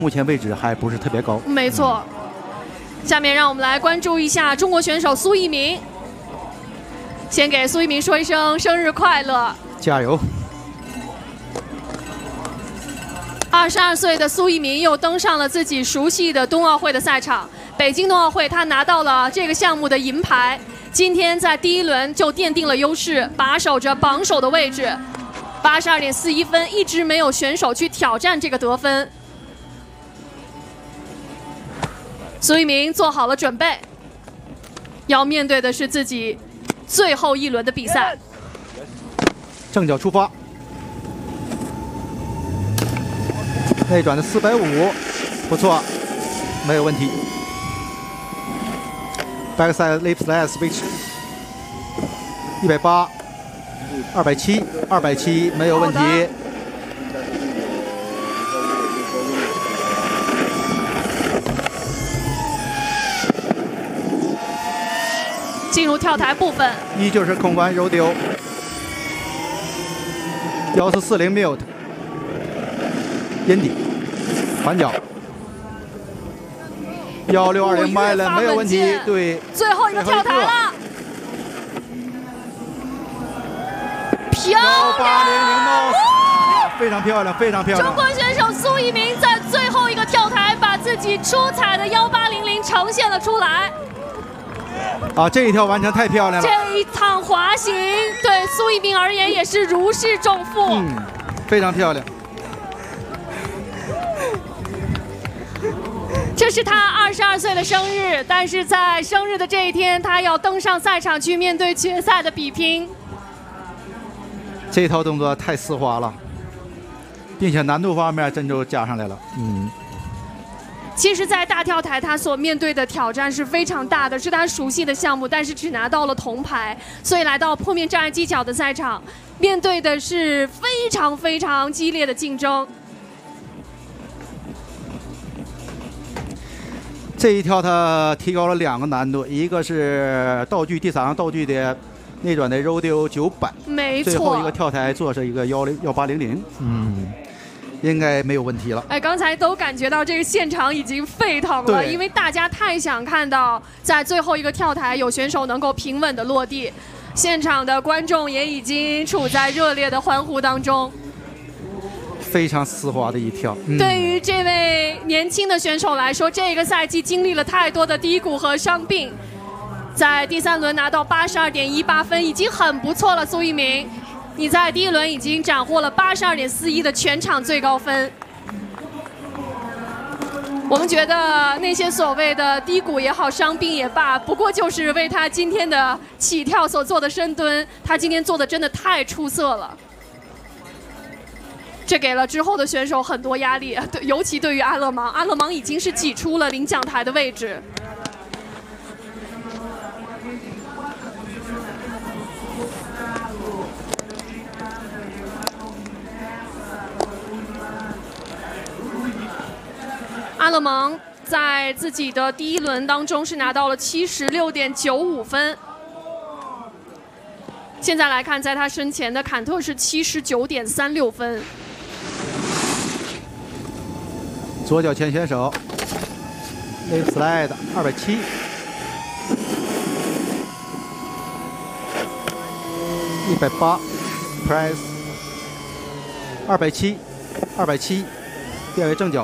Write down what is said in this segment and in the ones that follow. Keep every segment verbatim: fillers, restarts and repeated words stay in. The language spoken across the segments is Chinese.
目前位置还不是特别高。 没错。嗯、下面让我们来关注一下中国选手苏翊鸣。先给苏翊鸣说一声生日快乐， 加油！ 二十二岁的苏翊鸣又登上了自己熟悉的冬奥会的赛场。北京冬奥会，他拿到了这个项目的银牌。今天在第一轮就奠定了优势，把守着榜首的位置。八十二点四一分，一直没有选手去挑战这个得分。苏翊鸣做好了准备，要面对的是自己最后一轮的比赛。 正脚出发，内转的四百五，不错，没有问题。Backside lip slide switch， 一百八，二百七，二百七，没有问题。 进入跳台部分， 依旧是空翻柔丢，幺四四零 mute， 阴底，反脚，幺六二零 Mylan 没有问题，对， 最后一个跳台了，漂亮， 非常漂亮，非常漂亮。 中国选手苏翊鸣在最后一个跳台，把自己出彩的幺八零零呈现了出来。 啊，这一跳完成太漂亮了！ 这一趟滑行对苏翊鸣而言也是如释重负， 嗯，非常漂亮。 这是他二十二岁的生日，但是在生日的这一天，他要登上赛场去面对决赛的比拼。 这一套动作太丝滑了，并且难度方面真就加上来了。嗯。 其实，在大跳台，他所面对的挑战是非常大的，是他熟悉的项目，但是只拿到了铜牌，所以来到破面障碍技巧的赛场，面对的是非常非常激烈的竞争。 这一跳他提高了两个难度，一个是道具第三个道具的内转的柔丢九百， 没错， 最后一个跳台做是一个幺零幺八零零，嗯。应该没有问题了。 哎，刚才都感觉到这个现场已经沸腾了，因为大家太想看到在最后一个跳台有选手能够平稳的落地，现场的观众也已经处在热烈的欢呼当中。 非常丝滑的一跳。 嗯、对于这位年轻的选手来说，这个赛季经历了太多的低谷和伤病，在第三轮拿到八十二点一八分已经很不错了，苏翊鸣。你在第一轮已经斩获了八十二点四一的全场最高分。我们觉得那些所谓的低谷也好，伤病也罢，不过就是为他今天的起跳所做的深蹲，他今天做的真的太出色了。这给了之后的选手很多压力，对，尤其对于阿勒芒，阿勒芒已经是挤出了领奖台的位置。阿勒芒在自己的第一轮当中是拿到了七十六点九五分，现在来看，在他身前的坎特是七十九点三六分。 左脚前选手 ，lip slide 二百七，一百八 ，press 二百七，二百七，变为正脚。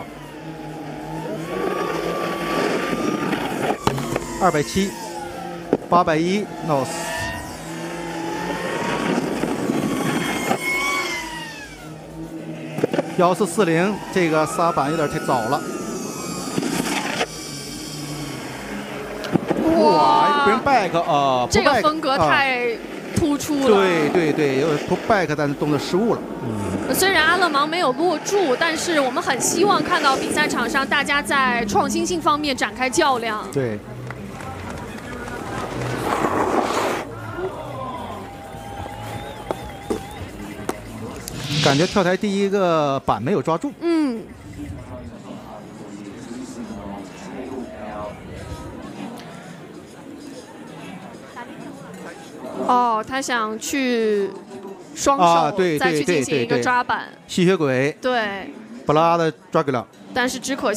二百七，八百一 ，nose， 幺四四零，这个撒板有点太早了。哇 ，bring back 啊， 这个风格太突出了。 对对对，有 pull back， 但是动作失误了。 嗯，虽然阿勒芒没有落注，但是我们很希望看到比赛场上大家在创新性方面展开较量。 对。感觉跳台第一个板没有抓住。 嗯。哦，他想去双手、 啊、对对再去进行一个抓板。 吸血鬼。 对。 Blood Dracula。 但是只可惜。